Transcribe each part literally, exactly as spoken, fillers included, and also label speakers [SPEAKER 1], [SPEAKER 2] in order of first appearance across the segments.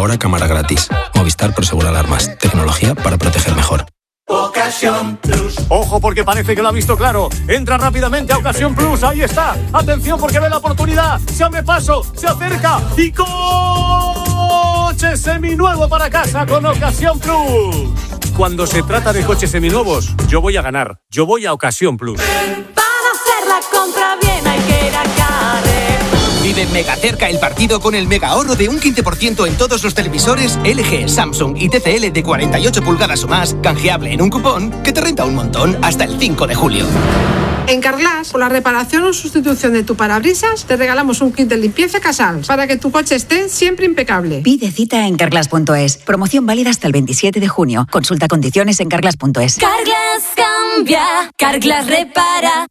[SPEAKER 1] Ahora cámara gratis. Movistar Prosegur Alarmas. Tecnología para proteger mejor.
[SPEAKER 2] Ocasión Plus. Ojo, porque parece que lo ha visto claro. Entra rápidamente a Ocasión Plus. Ahí está. Atención, porque ve la oportunidad. Se abre paso, se acerca y coche seminuevo para casa con Ocasión Plus. Cuando se trata de coches seminuevos, yo voy a ganar. Yo voy a Ocasión Plus.
[SPEAKER 3] Para hacer la compra bien hay que ir a Carre.
[SPEAKER 4] Vive mega cerca el partido con el mega ahorro de un quince por ciento en todos los televisores L G, Samsung y T C L de cuarenta y ocho pulgadas o más, canjeable en un cupón que te renta un montón hasta el cinco de julio.
[SPEAKER 5] En Carglass, por la reparación o sustitución de tu parabrisas, te regalamos un kit de limpieza Casals para que tu coche esté siempre impecable.
[SPEAKER 6] Pide cita en carglass punto es. Promoción válida hasta el veintisiete de junio. Consulta condiciones en carglass punto es.
[SPEAKER 3] Carglass cambia, Carglass repara.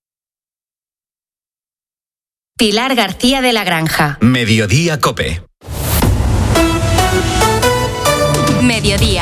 [SPEAKER 7] Pilar García de la Granja.
[SPEAKER 8] Mediodía Cope.
[SPEAKER 7] Mediodía.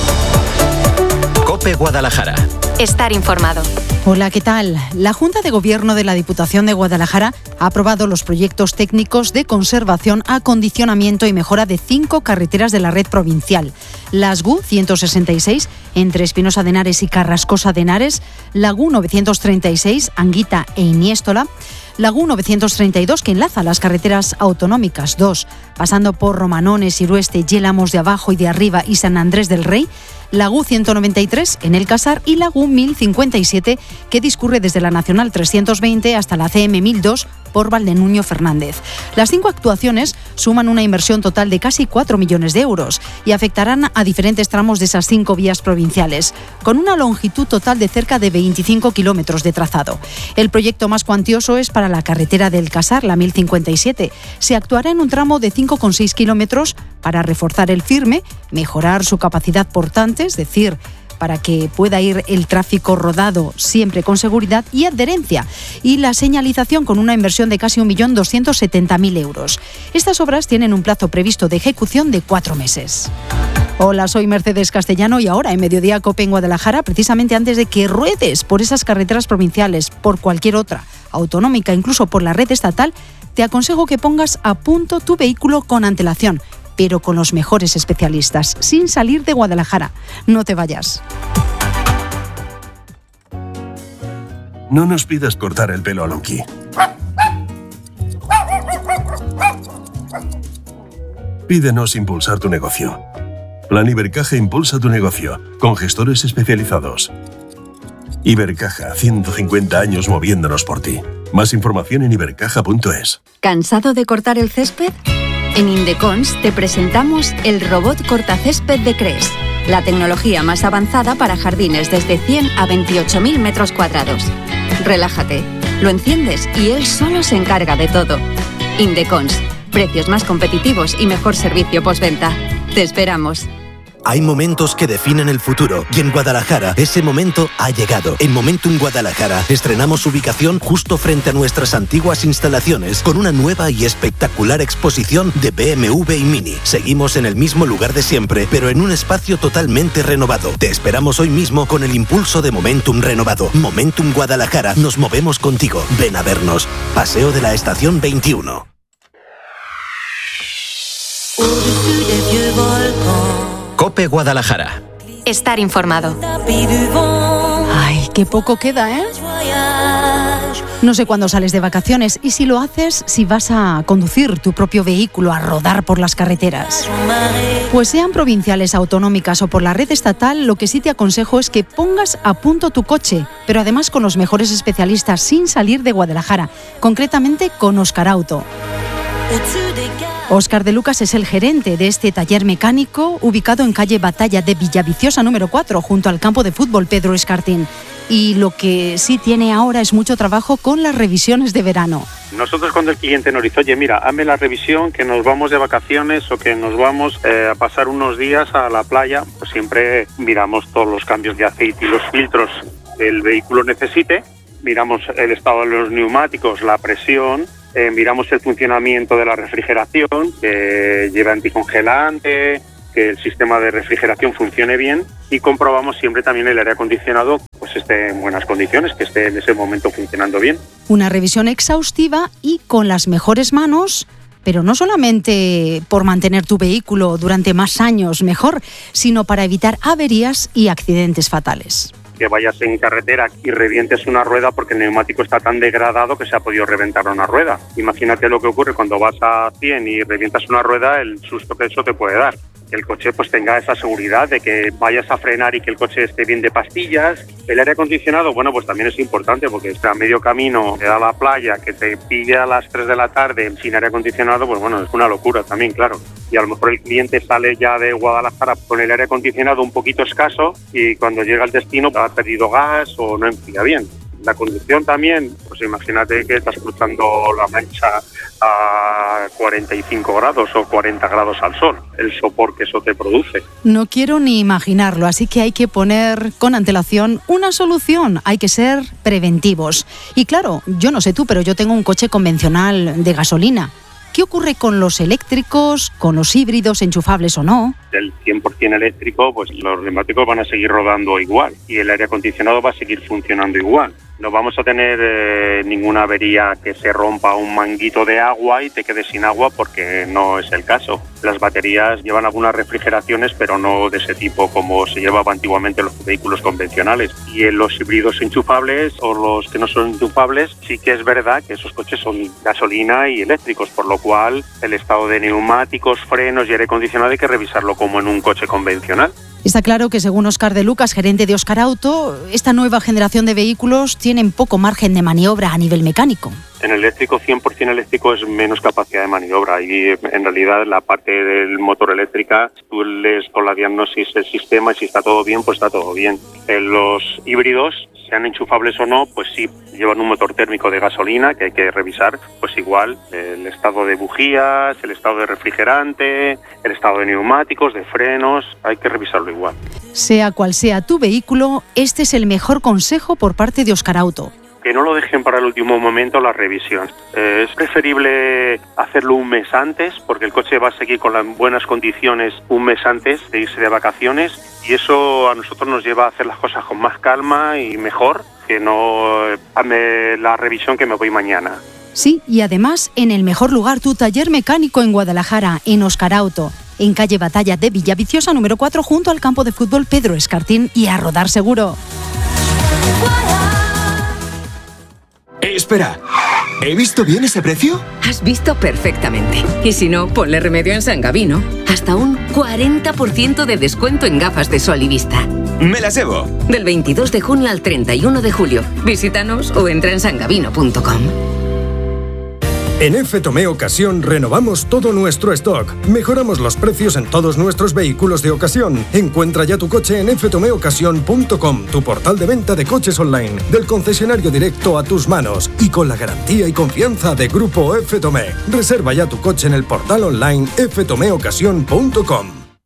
[SPEAKER 8] Cope Guadalajara.
[SPEAKER 7] Estar informado.
[SPEAKER 9] Hola, ¿qué tal? La Junta de Gobierno de la Diputación de Guadalajara ha aprobado los proyectos técnicos de conservación, acondicionamiento y mejora de cinco carreteras de la red provincial. Las G U ciento sesenta y seis, entre Espinosa de Henares y Carrascosa de Henares, la G U novecientos treinta y seis, Anguita e Iniéstola, la G U novecientos treinta y dos, que enlaza las carreteras autonómicas dos, pasando por Romanones, Irueste, Yélamos de Abajo y de Arriba y San Andrés del Rey, la G U ciento noventa y tres en El Casar y la G U mil cincuenta y siete, que discurre desde la Nacional trescientos veinte hasta la C M mil dos por Valdenuño Fernández. Las cinco actuaciones suman una inversión total de casi cuatro millones de euros y afectarán a diferentes tramos de esas cinco vías provinciales, con una longitud total de cerca de veinticinco kilómetros de trazado. El proyecto más cuantioso es para la carretera del Casar, la mil cincuenta y siete. Se actuará en un tramo de cinco coma seis kilómetros para reforzar el firme, mejorar su capacidad portante, es decir, para que pueda ir el tráfico rodado siempre con seguridad y adherencia, y la señalización con una inversión de casi un millón doscientos setenta mil euros. Estas obras tienen un plazo previsto de ejecución de cuatro meses. Hola, soy Mercedes Castellano y ahora en Mediodía Cope en Guadalajara, precisamente antes de que ruedes por esas carreteras provinciales, por cualquier otra, autonómica, incluso por la red estatal, te aconsejo que pongas a punto tu vehículo con antelación, pero con los mejores especialistas, sin salir de Guadalajara. No te vayas.
[SPEAKER 10] No nos pidas cortar el pelo a Lonky. Pídenos impulsar tu negocio. Plan Ibercaja impulsa tu negocio, con gestores especializados. Ibercaja, ciento cincuenta años moviéndonos por ti. Más información en ibercaja punto es.
[SPEAKER 6] ¿Cansado de cortar el césped? En Indecons te presentamos el robot cortacésped de Cres, la tecnología más avanzada para jardines desde cien a veintiocho mil metros cuadrados. Relájate, lo enciendes y él solo se encarga de todo. Indecons, precios más competitivos y mejor servicio postventa. Te esperamos.
[SPEAKER 11] Hay momentos que definen el futuro y en Guadalajara ese momento ha llegado. En Momentum Guadalajara estrenamos ubicación justo frente a nuestras antiguas instalaciones con una nueva y espectacular exposición de B M W y Mini. Seguimos en el mismo lugar de siempre, pero en un espacio totalmente renovado. Te esperamos hoy mismo con el impulso de Momentum renovado. Momentum Guadalajara, nos movemos contigo. Ven a vernos. Paseo de la Estación veintiuno.
[SPEAKER 8] Cope Guadalajara.
[SPEAKER 7] Estar informado.
[SPEAKER 9] Ay, qué poco queda, ¿eh? No sé cuándo sales de vacaciones y si lo haces, si vas a conducir tu propio vehículo, a rodar por las carreteras. Pues sean provinciales, autonómicas o por la red estatal, lo que sí te aconsejo es que pongas a punto tu coche, pero además con los mejores especialistas sin salir de Guadalajara, concretamente con Óscar Auto. Óscar de Lucas es el gerente de este taller mecánico ubicado en calle Batalla de Villaviciosa número cuatro, junto al campo de fútbol Pedro Escartín. Y lo que sí tiene ahora es mucho trabajo con las revisiones de verano.
[SPEAKER 12] Nosotros cuando el cliente nos dice, oye, mira, hazme la revisión, que nos vamos de vacaciones o que nos vamos eh, a pasar unos días a la playa, pues siempre miramos todos los cambios de aceite y los filtros que el vehículo necesite, miramos el estado de los neumáticos, la presión, Eh, miramos el funcionamiento de la refrigeración, que lleve anticongelante, que el sistema de refrigeración funcione bien y comprobamos siempre también el aire acondicionado pues esté en buenas condiciones, que esté en ese momento funcionando bien.
[SPEAKER 9] Una revisión exhaustiva y con las mejores manos pero no solamente por mantener tu vehículo durante más años mejor, sino para evitar averías y accidentes fatales.
[SPEAKER 12] Que vayas en carretera y revientes una rueda porque el neumático está tan degradado que se ha podido reventar una rueda. Imagínate lo que ocurre cuando vas a cien y revientas una rueda, el susto que eso te puede dar. Que el coche pues tenga esa seguridad de que vayas a frenar y que el coche esté bien de pastillas. El aire acondicionado, bueno, pues también es importante porque está a medio camino de a la playa, que te pille a las tres de la tarde sin aire acondicionado, pues bueno, es una locura también, claro. Y a lo mejor el cliente sale ya de Guadalajara con el aire acondicionado un poquito escaso y cuando llega al destino ha perdido gas o no enfría bien. La conducción también, pues imagínate que estás cruzando la Mancha a cuarenta y cinco grados o cuarenta grados al sol, el sopor que eso te produce.
[SPEAKER 9] No quiero ni imaginarlo, así que hay que poner con antelación una solución, hay que ser preventivos. Y claro, yo no sé tú, pero yo tengo un coche convencional de gasolina. ¿Qué ocurre con los eléctricos, con los híbridos, enchufables o no?
[SPEAKER 12] Del cien por ciento eléctrico, pues los neumáticos van a seguir rodando igual y el aire acondicionado va a seguir funcionando igual. No vamos a tener eh, ninguna avería que se rompa un manguito de agua y te quedes sin agua porque no es el caso. Las baterías llevan algunas refrigeraciones, pero no de ese tipo como se llevaba antiguamente en los vehículos convencionales. Y en los híbridos enchufables o los que no son enchufables, sí que es verdad que esos coches son gasolina y eléctricos, por lo cual el estado de neumáticos, frenos y aire acondicionado hay que revisarlo como en un coche convencional.
[SPEAKER 9] Está claro que según Óscar de Lucas, gerente de Óscar Auto, esta nueva generación de vehículos tienen poco margen de maniobra a nivel mecánico.
[SPEAKER 12] En el eléctrico, cien por ciento eléctrico es menos capacidad de maniobra y en realidad la parte del motor eléctrica, tú lees con la diagnosis del sistema y si está todo bien, pues está todo bien. En los híbridos, sean enchufables o no, pues sí, llevan un motor térmico de gasolina que hay que revisar, pues igual el estado de bujías, el estado de refrigerante, el estado de neumáticos, de frenos, hay que revisarlo igual.
[SPEAKER 9] Sea cual sea tu vehículo, este es el mejor consejo por parte de Óscar Auto.
[SPEAKER 12] Que no lo dejen para el último momento la revisión. Eh, es preferible hacerlo un mes antes, porque el coche va a seguir con las buenas condiciones un mes antes de irse de vacaciones, y eso a nosotros nos lleva a hacer las cosas con más calma y mejor, que no hazme la revisión que me voy mañana.
[SPEAKER 9] Sí, y además en el mejor lugar, tu taller mecánico en Guadalajara, en Óscar Auto, en calle Batalla de Villaviciosa número cuatro, junto al campo de fútbol Pedro Escartín, y a rodar seguro.
[SPEAKER 13] Espera, ¿he visto bien ese precio?
[SPEAKER 14] Has visto perfectamente. Y si no, ponle remedio en San Gabino. Hasta un cuarenta por ciento de descuento en gafas de sol y vista.
[SPEAKER 13] Me las llevo.
[SPEAKER 14] Del veintidós de junio al treinta y uno de julio. Visítanos o entra en sangabino punto com.
[SPEAKER 15] En F Tomé Ocasión renovamos todo nuestro stock. Mejoramos los precios en todos nuestros vehículos de ocasión. Encuentra ya tu coche en f tomé ocasión punto com, tu portal de venta de coches online, del concesionario directo a tus manos y con la garantía y confianza de Grupo F Tomé. Reserva ya tu coche en el portal online f tomé ocasión punto com.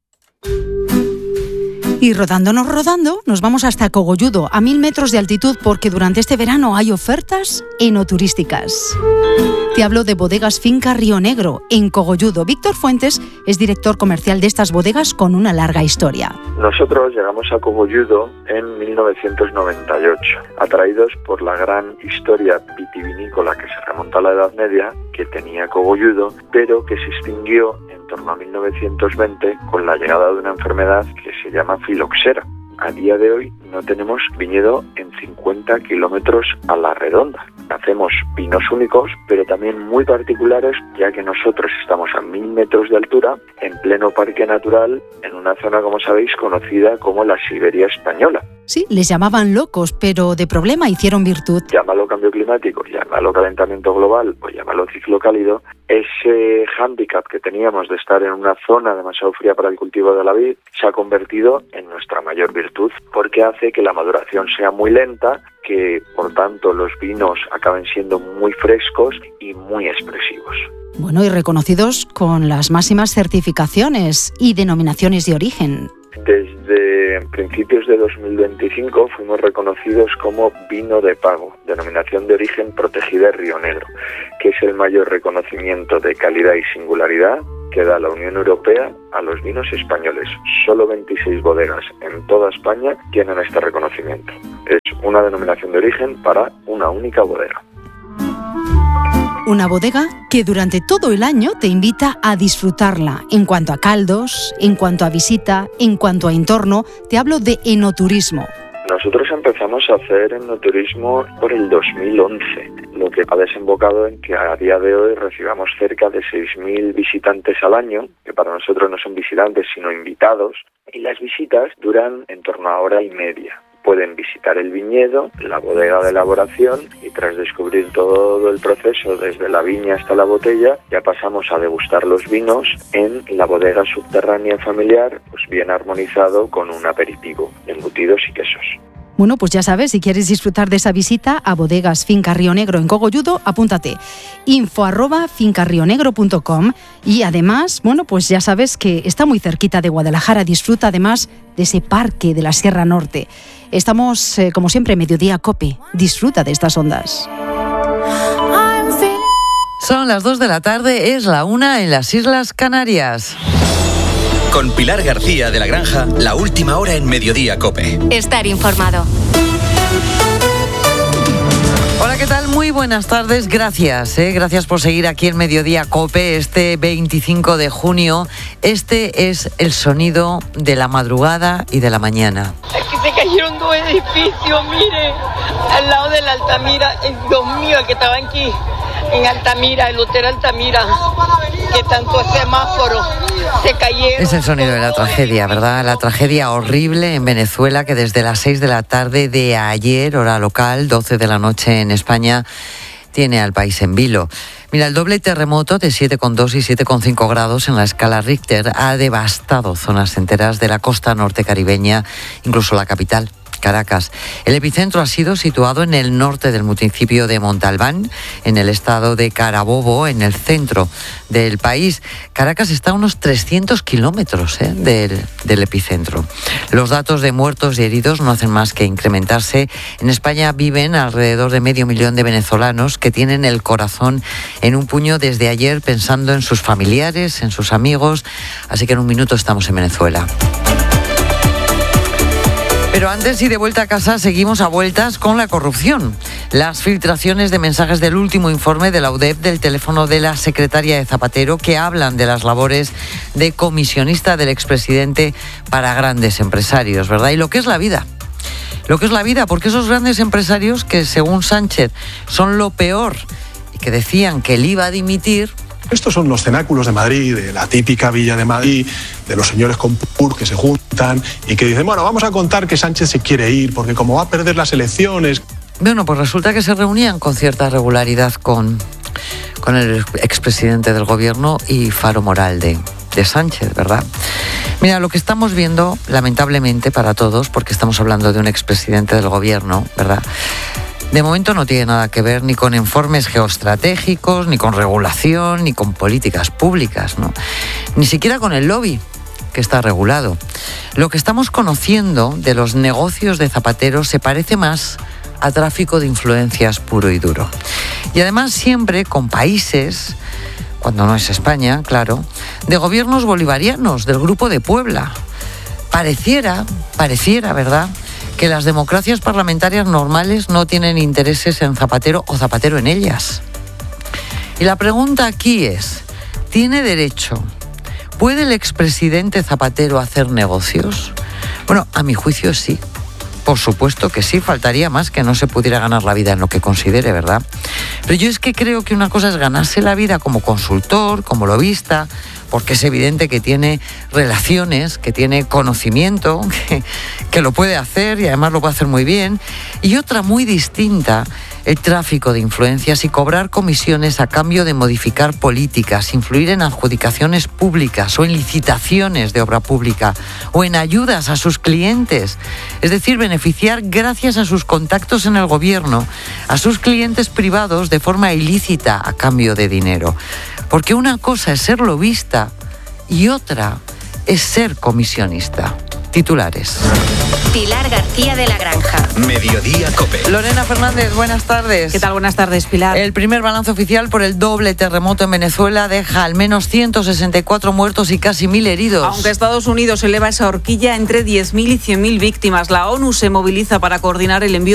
[SPEAKER 9] Y rodándonos rodando, nos vamos hasta Cogolludo, a mil metros de altitud, porque durante este verano hay ofertas enoturísticas. Te hablo de Bodegas Finca Río Negro, en Cogolludo. Víctor Fuentes es director comercial de estas bodegas con una larga historia.
[SPEAKER 16] Nosotros llegamos a Cogolludo en mil novecientos noventa y ocho, atraídos por la gran historia vitivinícola que se remonta a la Edad Media, que tenía Cogolludo, pero que se extinguió en torno a mil novecientos veinte con la llegada de una enfermedad que se llama filoxera. A día de hoy no tenemos viñedo en cincuenta kilómetros a la redonda. Hacemos vinos únicos, pero también muy particulares, ya que nosotros estamos a mil metros de altura, en pleno parque natural, en una zona, como sabéis, conocida como la Siberia española.
[SPEAKER 9] Sí, les llamaban locos, pero de problema hicieron virtud.
[SPEAKER 16] Llámalo cambio climático, llámalo calentamiento global o llámalo ciclo cálido. Ese hándicap que teníamos de estar en una zona demasiado fría para el cultivo de la vid se ha convertido en nuestra mayor virtud, porque hace que la maduración sea muy lenta, que por tanto los vinos acaben siendo muy frescos y muy expresivos.
[SPEAKER 9] Bueno, y reconocidos con las máximas certificaciones y denominaciones de origen.
[SPEAKER 16] Desde principios de dos mil veinticinco fuimos reconocidos como vino de pago, denominación de origen protegida de Río Negro, que es el mayor reconocimiento de calidad y singularidad que da la Unión Europea a los vinos españoles. Solo veintiséis bodegas en toda España tienen este reconocimiento. Es una denominación de origen para una única bodega.
[SPEAKER 9] Una bodega que durante todo el año te invita a disfrutarla. En cuanto a caldos, en cuanto a visita, en cuanto a entorno, te hablo de enoturismo.
[SPEAKER 16] Nosotros empezamos a hacer enoturismo por el dos mil once, lo que ha desembocado en que a día de hoy recibamos cerca de seis mil visitantes al año, que para nosotros no son visitantes sino invitados, y las visitas duran en torno a hora y media. Pueden visitar el viñedo, la bodega de elaboración y tras descubrir todo el proceso desde la viña hasta la botella, ya pasamos a degustar los vinos en la bodega subterránea familiar, pues bien armonizado con un aperitivo, embutidos y quesos.
[SPEAKER 9] Bueno, pues ya sabes, si quieres disfrutar de esa visita a Bodegas Finca Río Negro en Cogolludo, apúntate info arroba fincarrionegro punto com y además, bueno, pues ya sabes que está muy cerquita de Guadalajara. Disfruta además de ese parque de la Sierra Norte. Estamos, eh, como siempre, Mediodía COPE. Disfruta de estas ondas.
[SPEAKER 17] Son las dos de la tarde, es la una en las Islas Canarias.
[SPEAKER 8] Con Pilar García de la Granja, la última hora en Mediodía COPE.
[SPEAKER 7] Estar informado.
[SPEAKER 17] Hola, ¿qué tal? Muy buenas tardes, gracias, ¿eh? Gracias por seguir aquí en Mediodía COPE este veinticinco de junio. Este es el sonido de la madrugada y de la mañana.
[SPEAKER 18] Aquí se cayeron dos edificios, mire, al lado de la Altamira. Dios mío, el que estaba aquí en Altamira, el hotel Altamira, que tanto semáforo se cayeron.
[SPEAKER 17] Es el sonido de la tragedia, ¿verdad? La tragedia horrible en Venezuela que desde las seis de la tarde de ayer, hora local, doce de la noche en España, tiene al país en vilo. Mira, el doble terremoto de siete coma dos y siete coma cinco grados en la escala Richter ha devastado zonas enteras de la costa norte caribeña, incluso la capital, Caracas. El epicentro ha sido situado en el norte del municipio de Montalbán, en el estado de Carabobo, en el centro del país. Caracas está a unos trescientos kilómetros ¿eh? del, del epicentro. Los datos de muertos y heridos no hacen más que incrementarse. En España viven alrededor de medio millón de venezolanos que tienen el corazón en un puño desde ayer pensando en sus familiares, en sus amigos. Así que en un minuto estamos en Venezuela. Pero antes y de vuelta a casa seguimos a vueltas con la corrupción. Las filtraciones de mensajes del último informe de la U D E P del teléfono de la secretaria de Zapatero que hablan de las labores de comisionista del expresidente para grandes empresarios, ¿verdad? Y lo que es la vida. Lo que es la vida, porque esos grandes empresarios que según Sánchez son lo peor y que decían que él iba a dimitir.
[SPEAKER 19] Estos son los cenáculos de Madrid, de la típica Villa de Madrid, de los señores con pur que se juntan y que dicen, bueno, vamos a contar que Sánchez se quiere ir porque como va a perder las elecciones.
[SPEAKER 17] Bueno, pues resulta que se reunían con cierta regularidad con, con el expresidente del gobierno y faro moral de, de Sánchez, ¿verdad? Mira, lo que estamos viendo, lamentablemente para todos, porque estamos hablando de un expresidente del gobierno, ¿verdad?, de momento no tiene nada que ver ni con informes geoestratégicos, ni con regulación, ni con políticas públicas, ¿no? Ni siquiera con el lobby, que está regulado. Lo que estamos conociendo de los negocios de Zapatero se parece más a tráfico de influencias puro y duro. Y además siempre con países, cuando no es España, claro, de gobiernos bolivarianos, del Grupo de Puebla. Pareciera, pareciera, ¿verdad?, que las democracias parlamentarias normales no tienen intereses en Zapatero o Zapatero en ellas. Y la pregunta aquí es, ¿tiene derecho, puede el expresidente Zapatero hacer negocios? Bueno, a mi juicio sí. Por supuesto que sí, faltaría más que no se pudiera ganar la vida en lo que considere, ¿verdad? Pero yo es que creo que una cosa es ganarse la vida como consultor, como lobista, porque es evidente que tiene relaciones, que tiene conocimiento, que, que lo puede hacer y además lo puede hacer muy bien. Y otra muy distinta, el tráfico de influencias y cobrar comisiones a cambio de modificar políticas, influir en adjudicaciones públicas o en licitaciones de obra pública o en ayudas a sus clientes. Es decir, beneficiar gracias a sus contactos en el gobierno a sus clientes privados de forma ilícita a cambio de dinero. Porque una cosa es ser lobista y otra es ser comisionista. Titulares.
[SPEAKER 7] Pilar García de la Granja.
[SPEAKER 8] Mediodía COPE.
[SPEAKER 17] Lorena Fernández, buenas tardes.
[SPEAKER 9] ¿Qué tal? Buenas tardes, Pilar.
[SPEAKER 17] El primer balance oficial por el doble terremoto en Venezuela deja al menos ciento sesenta y cuatro muertos y casi mil heridos.
[SPEAKER 20] Aunque Estados Unidos eleva esa horquilla entre diez mil y cien mil víctimas, la ONU se moviliza para coordinar el envío